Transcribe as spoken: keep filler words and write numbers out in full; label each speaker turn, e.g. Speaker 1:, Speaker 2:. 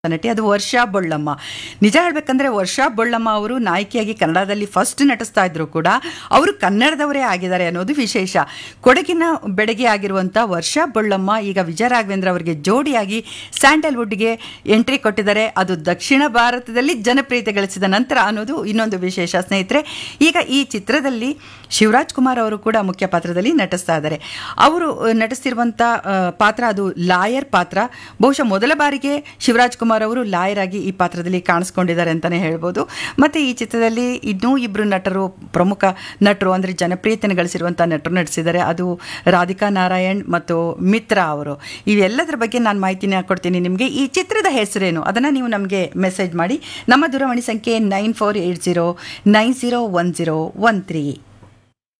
Speaker 1: ನಟಿ ಅದು ವರ್ಷಾ ಬೊಳ್ಳಮ್ಮ. ನಿಜ ಹೇಳಬೇಕಂದ್ರೆ ವರ್ಷಾ ಬೊಳ್ಳಮ್ಮ ಅವರು ನಾಯಕಿಯಾಗಿ ಕನ್ನಡದಲ್ಲಿ ಫಸ್ಟ್ ನಟಿಸ್ತಾ ಇದ್ರು ಕೂಡ ಅವರು ಕನ್ನಡದವರೇ ಆಗಿದ್ದಾರೆ ಅನ್ನೋದು ವಿಶೇಷ. ಕೊಡಗಿನ ಬೆಡಗಿ ಆಗಿರುವಂಥ ವರ್ಷಾ ಬೊಳ್ಳಮ್ಮ ಈಗ ವಿಜಯ ರಾಘವೇಂದ್ರ ಅವರಿಗೆ ಜೋಡಿಯಾಗಿ ಸ್ಯಾಂಡಲ್ವುಡ್ಗೆ ಎಂಟ್ರಿ ಕೊಟ್ಟಿದ್ದಾರೆ. ಅದು ದಕ್ಷಿಣ ಭಾರತದಲ್ಲಿ ಜನಪ್ರಿಯತೆ ಗಳಿಸಿದ ನಂತರ ಅನ್ನೋದು ಇನ್ನೊಂದು ವಿಶೇಷ. ಸ್ನೇಹಿತರೆ, ಈಗ ಈ ಚಿತ್ರದಲ್ಲಿ ಶಿವರಾಜ್ ಕುಮಾರ್ ಅವರು ಕೂಡ ಮುಖ್ಯ ಪಾತ್ರದಲ್ಲಿ ನಟಿಸ್ತಾ ಇದ್ದಾರೆ. ಅವರು ನಟಿಸ್ತಿರುವಂಥ ಪಾತ್ರ ಅದು ಲಾಯರ್ ಪಾತ್ರ. ಬಹುಶಃ ಮೊದಲ ಬಾರಿಗೆ ಶಿವರಾಜ್ ಕುಮಾರ್ ಅವರು ಲಾಯರ್ ಆಗಿ ಈ ಪಾತ್ರದಲ್ಲಿ ಕಾಣಿಸ್ಕೊಂಡಿದ್ದಾರೆ ಅಂತಾನೆ ಹೇಳ್ಬೋದು. ಮತ್ತೆ ಈ ಚಿತ್ರದಲ್ಲಿ ಇನ್ನೂ ಇಬ್ಬರು ನಟರು, ಪ್ರಮುಖ ನಟರು ಅಂದರೆ ಜನಪ್ರಿಯತೆಯನ್ನು ಗಳಿಸಿರುವಂಥ ನಟರು ನಟಿಸಿದ್ದಾರೆ. ಅದು ರಾಧಿಕಾ ನಾರಾಯಣ್ ಮತ್ತು ಮಿತ್ರಾ ಅವರು. ಇವೆಲ್ಲದರ ಬಗ್ಗೆ ನಾನು ಮಾಹಿತಿನ ಕೊಡ್ತೀನಿ ನಿಮಗೆ. ಈ ಚಿತ್ರದ ಹೆಸರೇನು ಅದನ್ನು ನೀವು ನಮಗೆ ಮೆಸೇಜ್ ಮಾಡಿ. ನಮ್ಮ ದೂರವಾಣಿ ಸಂಖ್ಯೆ nine four eight zero nine zero one zero one three.